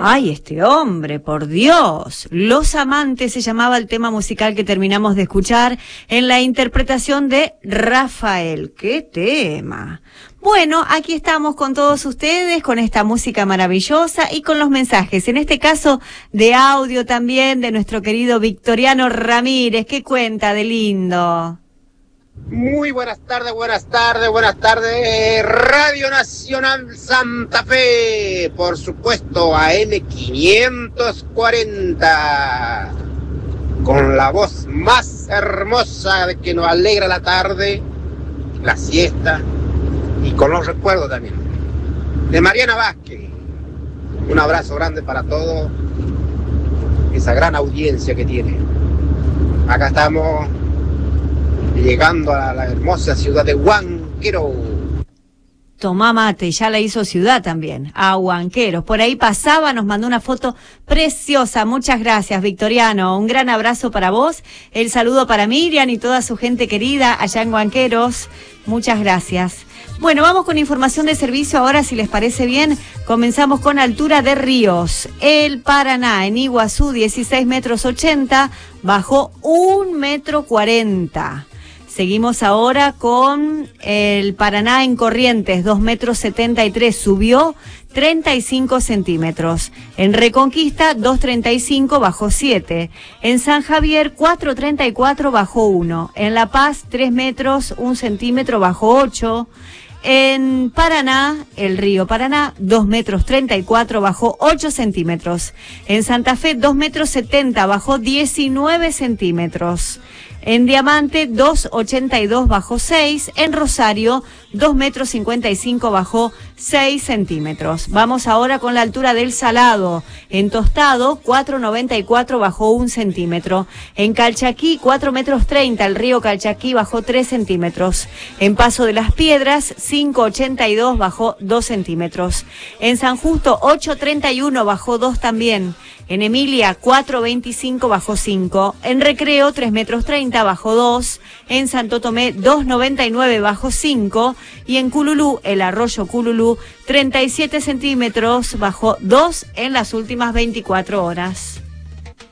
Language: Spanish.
Ay, este hombre, por Dios. Los Amantes se llamaba el tema musical que terminamos de escuchar en la interpretación de Rafael. ¡Qué tema! Bueno, aquí estamos con todos ustedes, con esta música maravillosa y con los mensajes, en este caso de audio también, de nuestro querido Victoriano Ramírez. ¿Qué cuenta de lindo? Muy buenas tardes, Radio Nacional Santa Fe, por supuesto, AM 540, con la voz más hermosa de que nos alegra la tarde, la siesta, y con los recuerdos también, de Mariana Vázquez. Un abrazo grande para todos, esa gran audiencia que tiene. Acá estamos llegando a la hermosa ciudad de Huanquero. Tomá mate, ya la hizo ciudad también, a Huanqueros. Por ahí pasaba, nos mandó una foto preciosa. Muchas gracias, Victoriano. Un gran abrazo para vos. El saludo para Miriam y toda su gente querida allá en Huanqueros. Muchas gracias. Bueno, vamos con información de servicio ahora, si les parece bien. Comenzamos con altura de ríos. El Paraná, en Iguazú, 16,80 metros, bajó 1,40 metros. Seguimos ahora con el Paraná en Corrientes, 2,73 metros, subió 35 centímetros. En Reconquista, 2,35, bajó 7. En San Javier, 4,34, bajó 1. En La Paz, 3 metros, 1 centímetro, bajó 8. En Paraná, el río Paraná, 2,34 metros, bajó 8 centímetros. En Santa Fe, 2,70 metros, bajó 19 centímetros. En Diamante, 2,82, bajó 6. En Rosario, 2,55 metros, bajó 6 centímetros. Vamos ahora con la altura del Salado. En Tostado, 4,94, bajó 1 centímetro. En Calchaquí, 4,30 metros, el río Calchaquí bajó 3 centímetros. En Paso de las Piedras, 5,82, bajó 2 centímetros. En San Justo, 8,31, bajó 2 también. En Emilia, 4,25, bajó 5. En Recreo, 3,30 metros, bajó 2. En Santo Tomé, 2,99, bajó 5. Y en Cululú, el arroyo Cululú, 37 centímetros, bajó 2 en las últimas 24 horas.